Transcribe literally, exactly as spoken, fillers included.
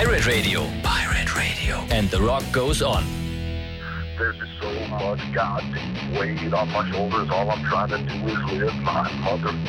Pirate Radio. Pirate Radio. And the rock goes on. There's just so much goddamn weight on my shoulders. All I'm trying to do is live my mother